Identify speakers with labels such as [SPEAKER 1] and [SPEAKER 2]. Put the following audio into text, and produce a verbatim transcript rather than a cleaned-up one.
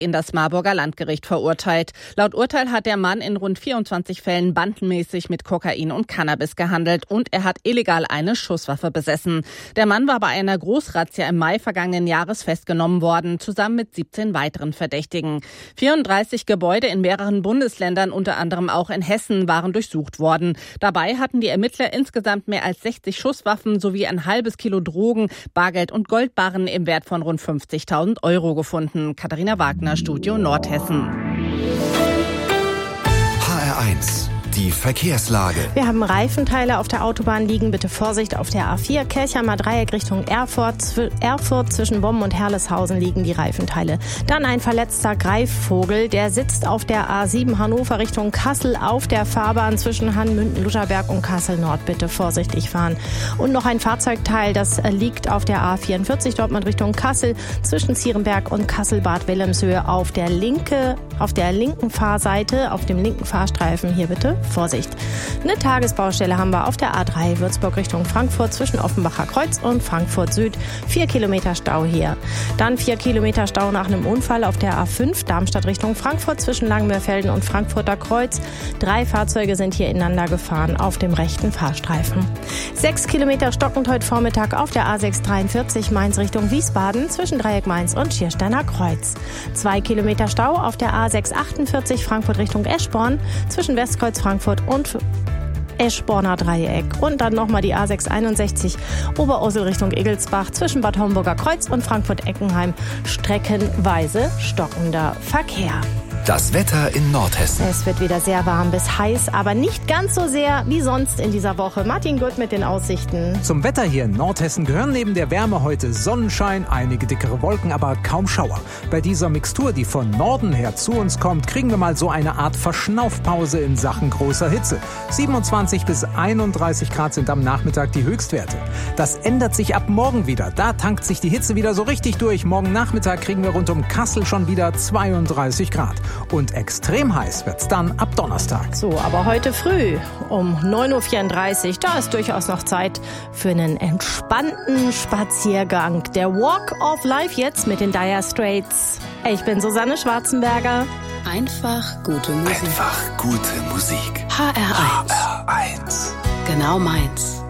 [SPEAKER 1] in das Marburger Landgericht verurteilt. Laut Urteil hat der Mann in rund vierundzwanzig Fällen bandenmäßig mit Kokain und Cannabis gehandelt und er hat illegal eine Schusswaffe besessen. Der Mann war bei einer Großrazzia im Mai vergangenen Jahres festgenommen worden, zusammen mit siebzehn weiteren Verdächtigen. vierunddreißig Gebäude in mehreren Bundesländern, unter anderem auch in Hessen, waren durchsucht worden. Dabei hatten die Ermittler insgesamt mehr als sechzig Schusswaffen sowie ein halbes Kilo Drogen, Bargeld und Goldbarren im Wert von rund fünfzigtausend Euro gefunden. Katharina Wagner, Studio Nordhessen.
[SPEAKER 2] H R eins. Die Verkehrslage.
[SPEAKER 3] Wir haben Reifenteile auf der Autobahn liegen. Bitte Vorsicht auf der A vier. Kelchheimer Dreieck Richtung Erfurt. Erfurt zwischen Bommen und Herleshausen liegen die Reifenteile. Dann ein verletzter Greifvogel. Der sitzt auf der A sieben Hannover Richtung Kassel auf der Fahrbahn zwischen Hannmünden, Lutherberg und Kassel Nord. Bitte vorsichtig fahren. Und noch ein Fahrzeugteil, das liegt auf der A vierundvierzig Dortmund Richtung Kassel zwischen Zierenberg und Kassel-Bad Wilhelmshöhe auf der linke, auf der linken Fahrseite, auf dem linken Fahrstreifen. Hier bitte Vorsicht. Eine Tagesbaustelle haben wir auf der A drei Würzburg Richtung Frankfurt zwischen Offenbacher Kreuz und Frankfurt Süd. Vier Kilometer Stau hier. Dann vier Kilometer Stau nach einem Unfall auf der A fünf Darmstadt Richtung Frankfurt zwischen Langmörfelden und Frankfurter Kreuz. Drei Fahrzeuge sind hier ineinander gefahren auf dem rechten Fahrstreifen. Sechs Kilometer stockend heute Vormittag auf der A sechs dreiundvierzig Mainz Richtung Wiesbaden zwischen Dreieck Mainz und Schiersteiner Kreuz. Zwei Kilometer Stau auf der A sechs achtundvierzig Frankfurt Richtung Eschborn zwischen Westkreuz Frankfurt und Eschborner Dreieck. Und dann nochmal die A sechs einundsechzig Oberursel Richtung Egelsbach zwischen Bad Homburger Kreuz und Frankfurt-Eckenheim. Streckenweise stockender Verkehr.
[SPEAKER 2] Das Wetter in Nordhessen.
[SPEAKER 3] Es wird wieder sehr warm bis heiß, aber nicht ganz so sehr wie sonst in dieser Woche. Martin Gut mit den Aussichten.
[SPEAKER 4] Zum Wetter hier in Nordhessen gehören neben der Wärme heute Sonnenschein, einige dickere Wolken, aber kaum Schauer. Bei dieser Mixtur, die von Norden her zu uns kommt, kriegen wir mal so eine Art Verschnaufpause in Sachen großer Hitze. siebenundzwanzig bis einunddreißig Grad sind am Nachmittag die Höchstwerte. Das ändert sich ab morgen wieder. Da tankt sich die Hitze wieder so richtig durch. Morgen Nachmittag kriegen wir rund um Kassel schon wieder zweiunddreißig Grad. Und extrem heiß wird's dann ab Donnerstag.
[SPEAKER 3] So, aber heute früh um neun Uhr vierunddreißig, da ist durchaus noch Zeit für einen entspannten Spaziergang. Der Walk of Life jetzt mit den Dire Straits. Ich bin Susanne Schwarzenberger.
[SPEAKER 5] Einfach gute Musik.
[SPEAKER 2] Einfach gute Musik.
[SPEAKER 5] H R eins.
[SPEAKER 2] H R eins.
[SPEAKER 5] Genau meins.